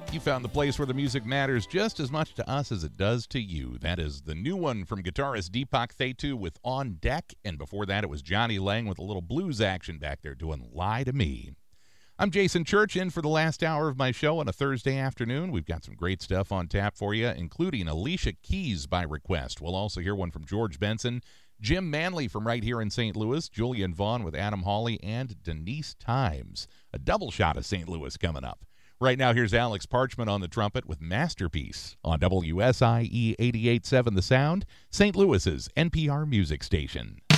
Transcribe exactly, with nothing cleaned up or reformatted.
You found the place where the music matters just as much to us as it does to you. That is the new one from guitarist Deepak Thetu with On Deck, and before that it was Johnny Lang with a little blues action back there doing Lie to Me. I'm Jason Church, in for the last hour of my show on a Thursday afternoon. We've got some great stuff on tap for you, including Alicia Keys by request. We'll also hear one from George Benson, Jim Manley from right here in Saint Louis, Julian Vaughn with Adam Hawley, and Denise Times. A double shot of Saint Louis coming up. Right now, here's Alex Parchment on the trumpet with Masterpiece on W S I E eighty-eight point seven The Sound, Saint Louis's N P R music station.